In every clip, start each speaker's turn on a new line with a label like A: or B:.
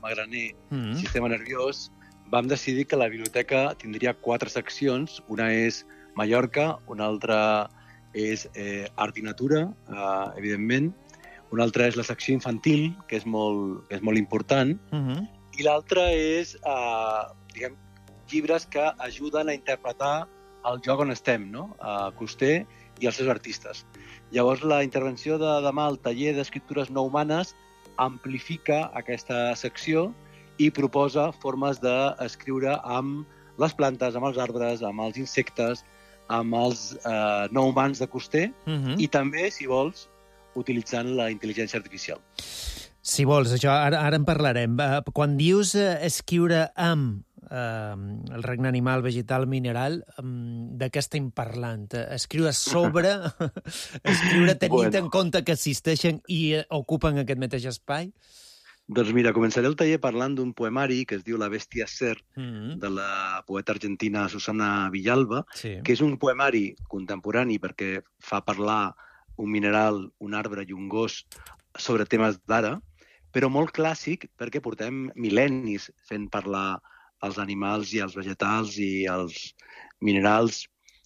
A: magraner, sistema nerviós, vam decidir que la biblioteca tindria 4 seccions. Una és Mallorca, una altra és art i natura, evidentment, una altra és la secció infantil, que és molt important, i l'altra és, llibres que ajuden a interpretar el joc on estem, no? Coster i els seus artistes. Llavors, la intervenció de demà al taller d'escriptures no humanes amplifica aquesta secció i proposa formes d'escriure amb les plantes, amb els arbres, amb els insectes, amb els no humans de Coster, i també, si vols, utilitzant la intel·ligència artificial.
B: Si vols, això ara en parlarem. Quan dius escriure amb el regne animal, vegetal, mineral, de què estem parlant? Escriure sobre, escriure tenint en compte que existeixen i ocupen aquest mateix espai?
A: Doncs mira, començaré el taller parlant d'un poemari que es diu La bèstia ser, de la poeta argentina Susana Villalba, que és un poemari contemporani perquè fa parlar un mineral, un arbre i un gos sobre temes d'ara, però molt clàssic perquè portem mil·lennis fent parlar els animals i els vegetals i els minerals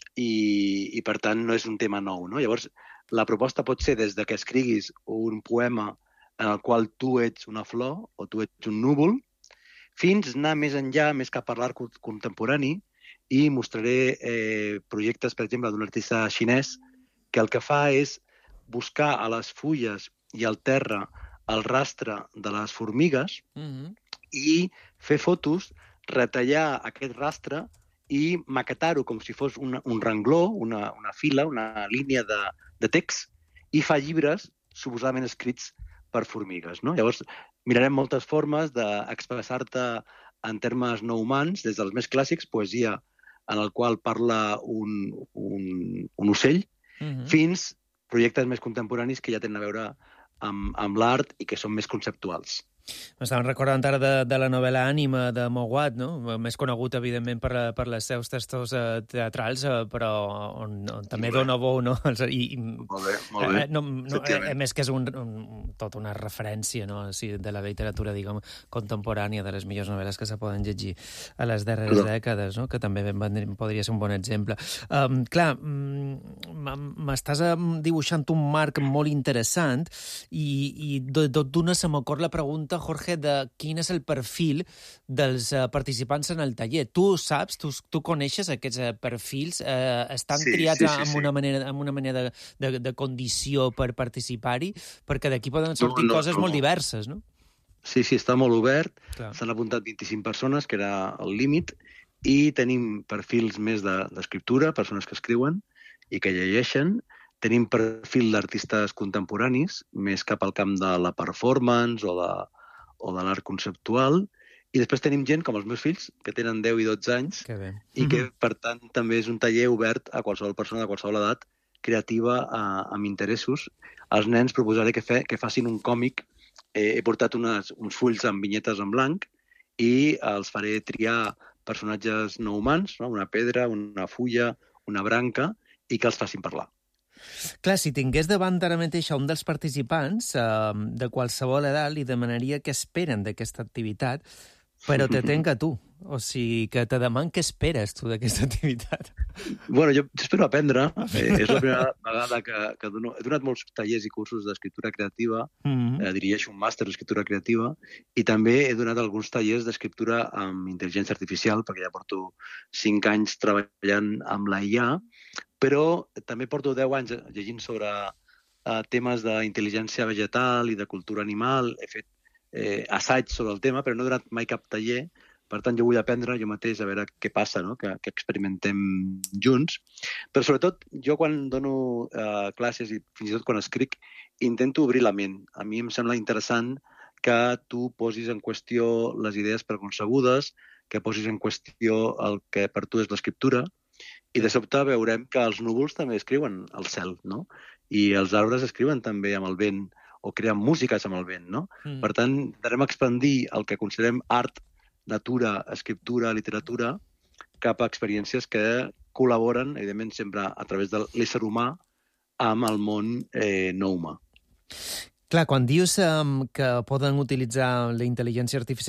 A: i per tant no és un tema nou, no? Llavors, la proposta pot ser des de que escriguis un poema en el qual tu ets una flor o tu ets un núvol, fins anar més enllà, més cap a l'art contemporani, i mostraré projectes, per exemple, d'un artista xinès que el que fa és buscar a les fulles i al terra el rastre de les formigues i fer fotos, retallar aquest rastre i maquetar-ho com si fos un rengló, una fila, una línia de text, i fa llibres suposadament escrits per formigues, no? Llavors, mirarem moltes formes d'expressar-te en termes no humans, des dels més clàssics, poesia en el qual parla un ocell, fins projectes més contemporanis que ja tenen a veure amb l'art i que són més conceptuals.
B: M'estàvem recordant ara de la novel·la Ànima de Moguat, no? Més conegut, evidentment, per les seus textos teatrals, però on també dona bo, no?
A: Molt bé.
B: A més que és tota una referència, no? De la literatura, diguem, contemporània, de les millors novel·les que se poden llegir a les darreres dècades, no? Que també podria ser un bon exemple. Clar, m'estàs dibuixant un marc molt interessant i d'una se m'ocorre la pregunta, Jorge, de quin és el perfil dels participants en el taller. Tu saps, tu coneixes aquests perfils? Estan triats amb una manera de condició per participar-hi? Perquè d'aquí poden sortir coses molt diverses, no?
A: Sí, està molt obert. S'han apuntat 25 persones, que era el límit, i tenim perfils més d'escriptura, persones que escriuen i que llegeixen. Tenim perfil d'artistes contemporanis, més cap al camp de la performance o de l'art conceptual, i després tenim gent com els meus fills, que tenen 10 i 12 anys, i que, per tant, també és un taller obert a qualsevol persona de qualsevol edat creativa amb interessos. Als nens proposaré que facin un còmic. He portat uns fulls amb vinyetes en blanc i els faré triar personatges no humans, una pedra, una fulla, una branca, i que els facin parlar.
B: Clar, si tingués davant ara mateix un dels participants de qualsevol edat, li demanaria què esperen d'aquesta activitat, però te tenc a tu. O sigui, que te deman què esperes tu d'aquesta activitat.
A: Bueno, jo espero aprendre. És la primera vegada que dono... He donat molts tallers i cursos d'escriptura creativa, dirigeixo un màster d'escriptura creativa, i també he donat alguns tallers d'escriptura amb intel·ligència artificial, perquè ja porto 5 anys treballant amb la IA, però també porto 10 anys llegint sobre temes d'intel·ligència vegetal i de cultura animal. He fet assaig sobre el tema, però no he donat mai cap taller. Per tant, jo vull aprendre jo mateix a veure què passa, no? Que experimentem junts. Però sobretot, jo quan dono classes i fins i tot quan escric, intento obrir la ment. A mi em sembla interessant que tu posis en qüestió les idees preconcebudes, que posis en qüestió el que per tu és l'escriptura, i de sobte veurem que els núvols també escriuen al cel, no? I els arbres escriuen també amb el vent, o creen músiques amb el vent, no? Per tant, intentarem expandir el que considerem art, natura, escriptura, literatura, cap a experiències que col·laboren, evidentment, sempre a través de l'ésser humà amb el món no humà.
B: Clar, quan dius que poden utilitzar la intel·ligència artificial